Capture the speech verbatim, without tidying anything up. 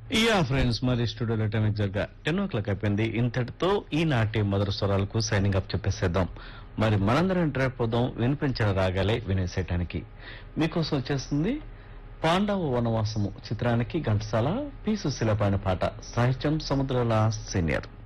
Yeah friends, మరి స్టూడియోలో time exact గా టెన్ ఓ క్లాక్ అయిపోయింది. ఇంతటితో ఈనాటి మధుర స్వరాలకు సైనింగ్ అప్ చెప్పేసేద్దాం. మరి మనందరం ఎంటర్ అయిపోదాం వినిపించిన రాగాలే వినేసేయటానికి. మీకోసం వచ్చేస్తుంది పాండవ వనవాసము చిత్రానికి ఘంటసాల పి సుశీల పాడిన పాట. సాహిత్యం సముద్రల సీనియర్.